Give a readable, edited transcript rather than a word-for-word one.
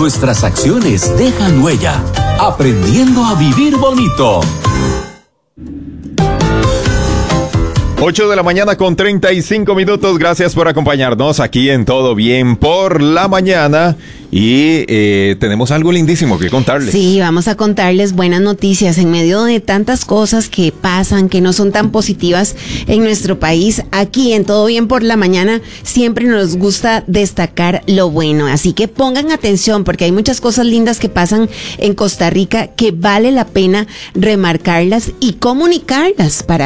Nuestras acciones dejan huella. Aprendiendo a vivir bonito. 8 de la mañana con 35 minutos. Gracias por acompañarnos aquí en Todo Bien por la Mañana. Y tenemos algo lindísimo que contarles. Sí, vamos a contarles buenas noticias en medio de tantas cosas que pasan, que no son tan positivas en nuestro país. Aquí en Todo Bien por la Mañana siempre nos gusta destacar lo bueno. Así que pongan atención porque hay muchas cosas lindas que pasan en Costa Rica que vale la pena remarcarlas y comunicarlas para